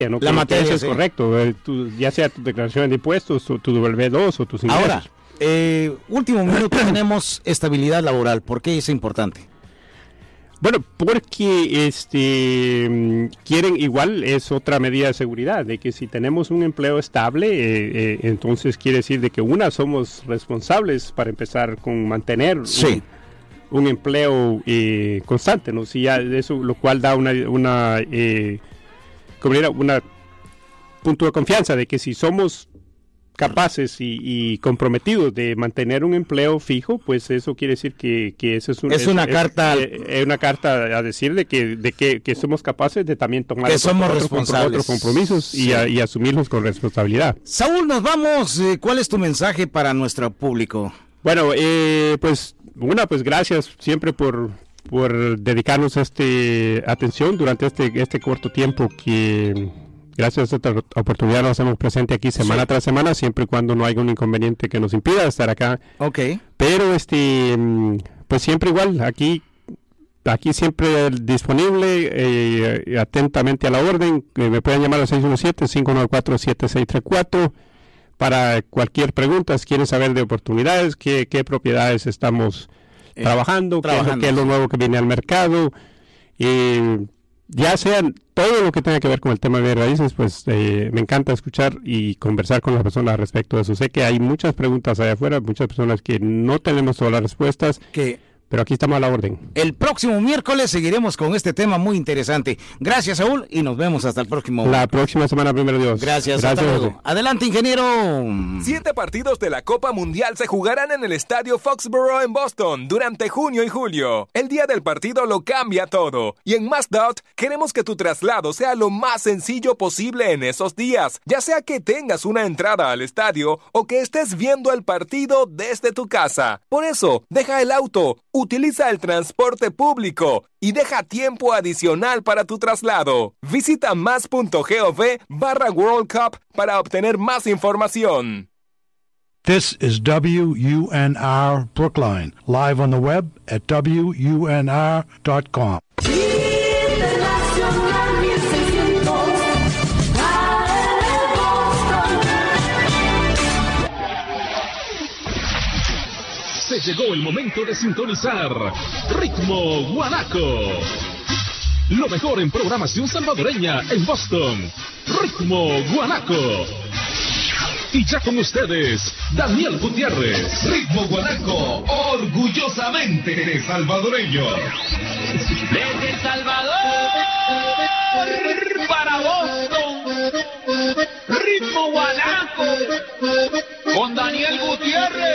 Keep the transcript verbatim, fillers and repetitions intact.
¿no? La que, materia, que eso es sí. correcto, eh, tu, ya sea tu declaración de impuestos, tu, tu W dos o tus ingresos. Ahora, eh, último minuto, tenemos estabilidad laboral. ¿Por qué es importante? Bueno, porque este quieren, igual es otra medida de seguridad, de que si tenemos un empleo estable, eh, eh, entonces quiere decir de que una, somos responsables para empezar con mantener Sí. un, un empleo eh, constante, ¿no? Si ya eso, lo cual da una, una, eh, como era, una punto de confianza de que si somos capaces y, y comprometidos de mantener un empleo fijo, pues eso quiere decir que, que eso es, un, es una es, carta es, es una carta a decir de que de que, que somos capaces de también tomar que otros, somos otros, responsables. otros compromisos Sí. y, a, y asumirlos con responsabilidad. Saúl, nos vamos. Eh, ¿Cuál es tu mensaje para nuestro público? Bueno, eh, pues una, pues gracias siempre por por dedicarnos a este atención durante este este corto tiempo que gracias a esta oportunidad nos hacemos presente aquí semana sí. tras semana, siempre y cuando no haya un inconveniente que nos impida estar acá. Ok. Pero este, pues siempre igual, aquí, aquí siempre disponible, eh, atentamente a la orden. Eh, me pueden llamar al seis uno siete, cinco nueve cuatro, siete seis tres cuatro para cualquier pregunta. Si quieren saber de oportunidades, qué, qué propiedades estamos eh, trabajando, trabajando, qué es, lo, qué es lo nuevo que viene al mercado. Eh, Ya sean todo lo que tenga que ver con el tema de raíces, pues eh, me encanta escuchar y conversar con las personas respecto de eso. Sé que hay muchas preguntas allá afuera, muchas personas que no tenemos todas las respuestas, que, pero aquí estamos a la orden. El próximo miércoles seguiremos con este tema muy interesante. Gracias, Saúl, y nos vemos hasta el próximo. La próxima semana, primero Dios. Gracias, Gracias hasta luego. Adelante, ingeniero. Siete partidos de la Copa Mundial se jugarán en el estadio Foxborough en Boston durante junio y julio. El día del partido lo cambia todo. Y en MassDOT queremos que tu traslado sea lo más sencillo posible en esos días. Ya sea que tengas una entrada al estadio o que estés viendo el partido desde tu casa. Por eso, deja el auto, utiliza el transporte público y deja tiempo adicional para tu traslado. Visita más.gov barra World Cup para obtener más información. This is W U N R Brookline, live on the web at W U N R dot com. Se llegó el momento de sintonizar Ritmo Guanaco. Lo mejor en programación salvadoreña en Boston. Ritmo Guanaco. Y ya con ustedes, Daniel Gutiérrez. Ritmo Guanaco, orgullosamente salvadoreño. Desde El Salvador para Boston. Ritmo Guanaco con Daniel Gutiérrez.